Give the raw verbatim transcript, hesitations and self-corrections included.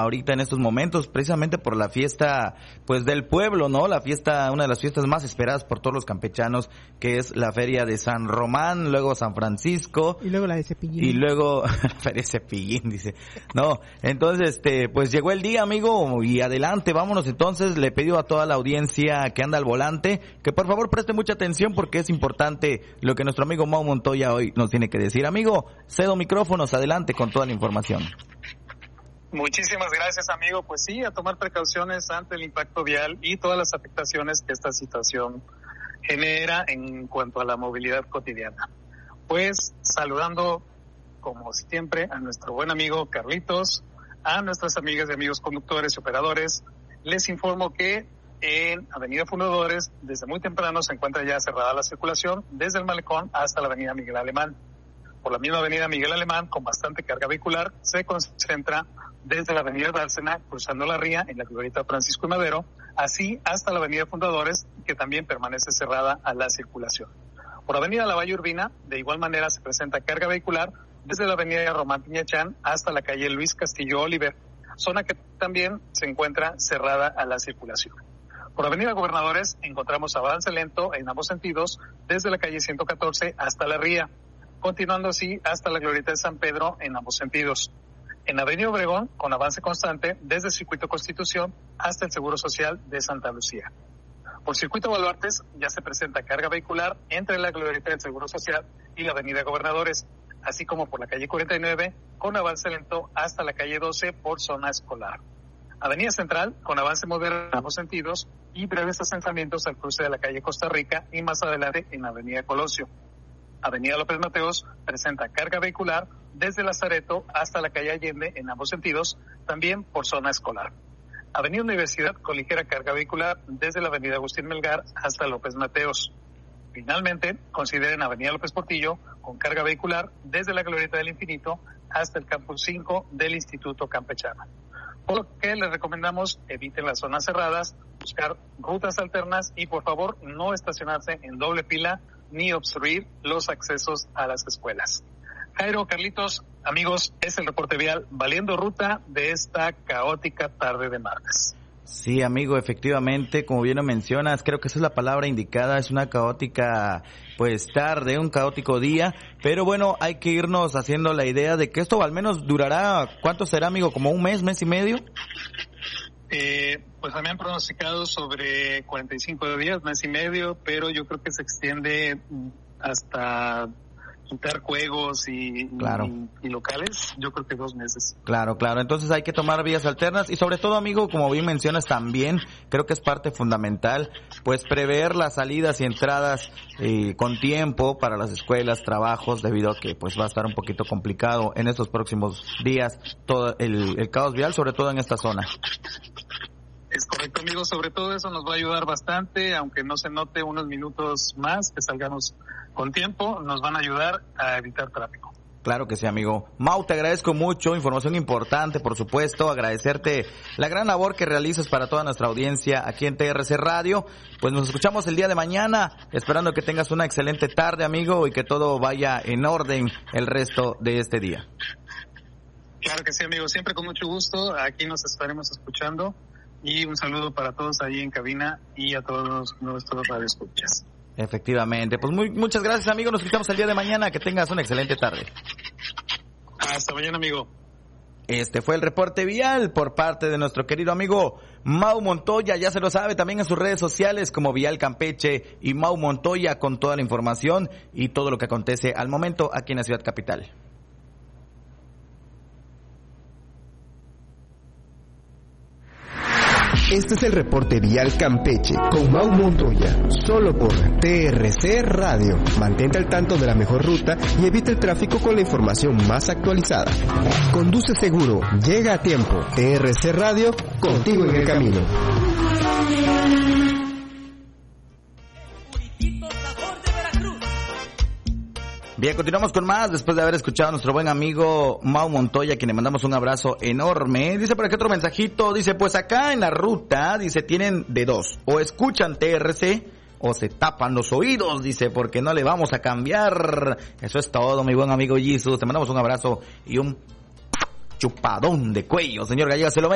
ahorita en estos momentos, precisamente por la fiesta, pues, del pueblo, ¿no? La fiesta, una de las fiestas más esperadas por todos los campechanos, que es la feria de San Román, luego San Francisco. Y luego la de Cepillín. Y luego, feria de Cepillín, dice. No, entonces, este, pues llegó el día, amigo, y adelante, vámonos entonces. Le pido a toda la audiencia que anda al volante, que por favor preste mucha atención porque es importante lo que nuestro amigo Mau Montoya hoy nos tiene que decir. Amigo, cedo micrófonos, adelante con toda la información. Muchísimas gracias, amigo. Pues sí, a tomar precauciones ante el impacto vial y todas las afectaciones que esta situación genera en cuanto a la movilidad cotidiana. Pues saludando, como siempre, a nuestro buen amigo Carlitos, a nuestras amigas y amigos conductores y operadores, les informo que en Avenida Fundadores, desde muy temprano se encuentra ya cerrada la circulación desde el Malecón hasta la Avenida Miguel Alemán. Por la misma Avenida Miguel Alemán, con bastante carga vehicular, se concentra desde la Avenida Dársena, cruzando la ría en la glorieta Francisco y Madero, así hasta la Avenida Fundadores, que también permanece cerrada a la circulación. Por Avenida La Valle Urbina, de igual manera se presenta carga vehicular desde la Avenida Román Piñachán hasta la calle Luis Castillo Oliver, zona que también se encuentra cerrada a la circulación. Por Avenida Gobernadores encontramos avance lento en ambos sentidos, desde la calle ciento catorce hasta la ría, continuando así hasta la glorieta de San Pedro en ambos sentidos. En Avenida Obregón, con avance constante desde el Circuito Constitución hasta el Seguro Social de Santa Lucía. Por Circuito Baluartes ya se presenta carga vehicular entre la glorieta del Seguro Social y la Avenida Gobernadores, así como por la calle cuarenta y nueve, con avance lento hasta la calle doce por zona escolar. Avenida Central, con avance moderado en ambos sentidos y breves asentamientos al cruce de la calle Costa Rica y más adelante en Avenida Colosio. Avenida López Mateos presenta carga vehicular desde Lazareto hasta la calle Allende en ambos sentidos, también por zona escolar. Avenida Universidad con ligera carga vehicular desde la Avenida Agustín Melgar hasta López Mateos. Finalmente, consideren Avenida López Portillo con carga vehicular desde la Glorieta del Infinito hasta el Campus cinco del Instituto Campechano. Por lo que les recomendamos eviten las zonas cerradas, buscar rutas alternas y por favor no estacionarse en doble fila ni obstruir los accesos a las escuelas. Jairo, Carlitos, amigos, es el reporte vial valiendo ruta de esta caótica tarde de martes. Sí, amigo, efectivamente, como bien lo mencionas, creo que esa es la palabra indicada, es una caótica, pues, tarde, un caótico día, pero bueno, hay que irnos haciendo la idea de que esto al menos durará, ¿cuánto será, amigo? ¿Como un mes, mes y medio? Eh, pues me han pronosticado sobre cuarenta y cinco días, mes y medio, pero yo creo que se extiende hasta quitar juegos y, claro. y, y locales, yo creo que dos meses. Claro, claro, entonces hay que tomar vías alternas y sobre todo, amigo, como bien mencionas también, creo que es parte fundamental, pues prever las salidas y entradas eh, con tiempo para las escuelas, trabajos, debido a que pues va a estar un poquito complicado en estos próximos días todo el, el caos vial, sobre todo en esta zona. Es correcto, amigo, sobre todo eso nos va a ayudar bastante, aunque no se note unos minutos más que salgamos con tiempo, nos van a ayudar a evitar tráfico. Claro que sí, amigo. Mau, te agradezco mucho, información importante, por supuesto, agradecerte la gran labor que realizas para toda nuestra audiencia aquí en T R C Radio. Pues nos escuchamos el día de mañana, esperando que tengas una excelente tarde, amigo, y que todo vaya en orden el resto de este día. Claro que sí, amigo, siempre con mucho gusto, aquí nos estaremos escuchando. Y un saludo para todos ahí en cabina y a todos nuestros radioescuchas. Efectivamente. Pues muy, muchas gracias, amigo. Nos escuchamos el día de mañana. Que tengas una excelente tarde. Hasta mañana, amigo. Este fue el reporte vial por parte de nuestro querido amigo Mau Montoya. Ya se lo sabe también en sus redes sociales como Vial Campeche y Mau Montoya con toda la información y todo lo que acontece al momento aquí en la ciudad capital. Este es el reporte Vial Campeche con Mau Montoya, solo por T R C Radio. Mantente al tanto de la mejor ruta y evita el tráfico con la información más actualizada. Conduce seguro, llega a tiempo. T R C Radio, contigo en el camino. Bien, continuamos con más después de haber escuchado a nuestro buen amigo Mau Montoya, a quien le mandamos un abrazo enorme. Dice por aquí otro mensajito, dice pues acá en la ruta, dice tienen de dos, o escuchan T R C o se tapan los oídos, dice, porque no le vamos a cambiar. Eso es todo, mi buen amigo Jesus, te mandamos un abrazo y un chupadón de cuello, señor Gallega, se lo